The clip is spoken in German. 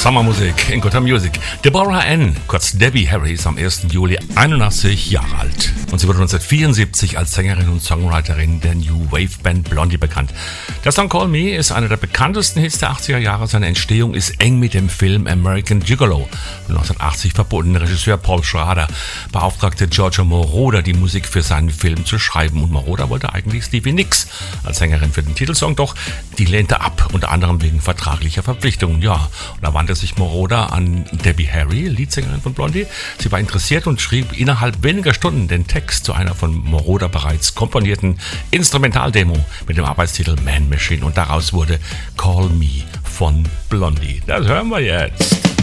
Sommermusik in Gutter Music. Deborah Ann, kurz Debbie Harry, ist am 1. Juli 81 Jahre alt. Und sie wurde 1974 als Sängerin und Songwriterin der New Wave Band Blondie bekannt. Der Song Call Me ist einer der bekanntesten Hits der 80er Jahre. Seine Entstehung ist eng mit dem Film American Gigolo. 1980 verbotene Regisseur Paul Schrader beauftragte Giorgio Moroder, die Musik für seinen Film zu schreiben. Und Moroder wollte eigentlich Stevie Nicks als Sängerin für den Titelsong, doch die lehnte ab, unter anderem wegen vertraglicher Verpflichtungen. Ja, und da wandte sich Moroder an Debbie Harry, Leadsängerin von Blondie. Sie war interessiert und schrieb innerhalb weniger Stunden den Text zu einer von Moroder bereits komponierten Instrumentaldemo mit dem Arbeitstitel Man Machine. Und daraus wurde Call Me von Blondie. Das hören wir jetzt.